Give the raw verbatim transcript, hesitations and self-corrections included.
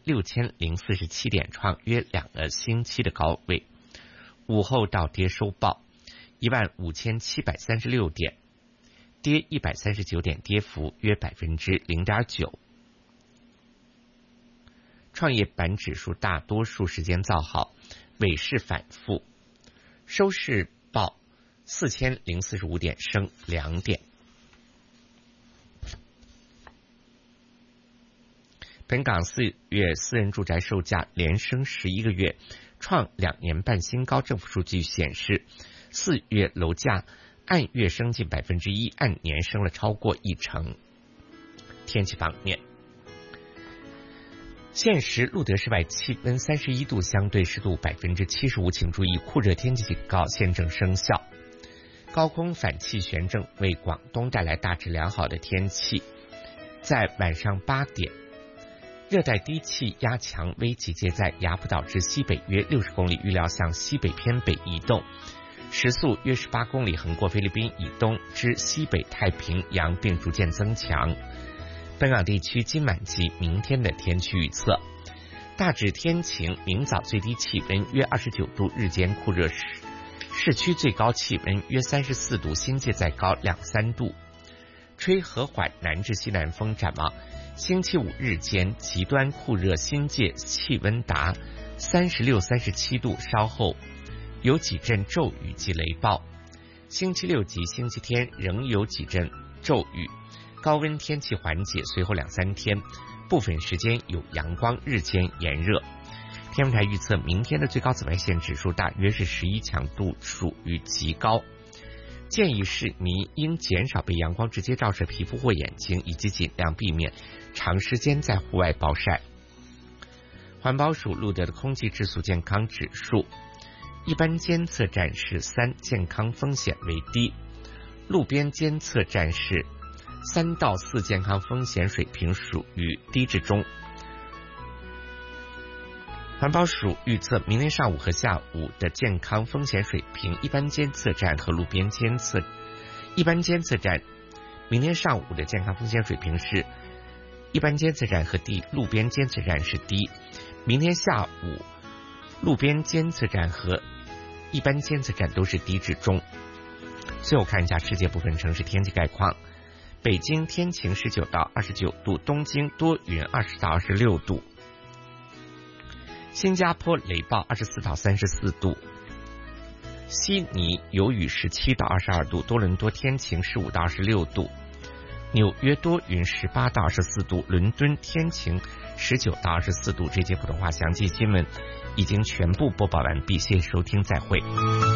六千零四十七点，创约两个星期的高位。午后倒跌收报一万五千七百三十六点，跌一百三十九点，跌幅约百分之零点九。创业板指数大多数时间造好，尾市反复，收市报四千零四十五点，升两点。本港四月私人住宅售价连升十一个月，创两年半新高。政府数据显示，四月楼价按月升近百分之一，按年升了超过一成。天气方面，现时路德室外气温三十一度，相对湿度百分之七十五，请注意酷热天气警告现正生效。高空反气旋正为广东带来大致良好的天气。在晚上八点，热带低气压强微集结在雅浦岛之西北约六十公里，预料向西北偏北移动，时速约十八公里，横过菲律宾以东之西北太平洋，并逐渐增强。本港地区今晚及明天的天气预测：大致天晴，明早最低气温约二十九度，日间酷热，市市区最高气温约三十四度，新界再高两三度，吹和缓南至西南风。展望星期五日间极端酷热，新界气温达三十六、三十七度，稍后有几阵骤雨及雷暴。星期六及星期天仍有几阵骤雨，高温天气缓解，随后两三天部分时间有阳光，日间炎热。天文台预测明天的最高紫外线指数大约是十一，强度属于极高，建议市民应减少被阳光直接照射皮肤或眼睛，以及尽量避免长时间在户外暴晒。环保署录得的空气质素健康指数，一般监测站是三，健康风险为低；路边监测站是三到四，健康风险水平属于低至中。环保署预测明天上午和下午的健康风险水平，一般监测站和路边监测一般监测站明天上午的健康风险水平是一般监测站和低，路边监测站是低。明天下午路边监测站和一般监测站都是低至中。最后看一下世界部分城市天气概况：北京天晴十九到二十九度，东京多云二十到二十六度，新加坡雷暴二十四到三十四度，悉尼有雨十七到二十二度，多伦多天晴十五到二十六度，纽约多云十八到二十四度，伦敦天晴十九到二十四度。这节普通话详细新闻已经全部播报完毕，谢谢收听，再会。